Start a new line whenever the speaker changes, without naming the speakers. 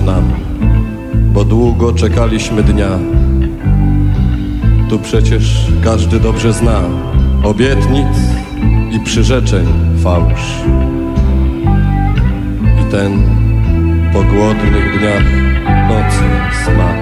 nam, bo długo czekaliśmy dnia. Tu przecież każdy dobrze zna obietnic i przyrzeczeń fałsz. I ten po głodnych dniach nocy smak.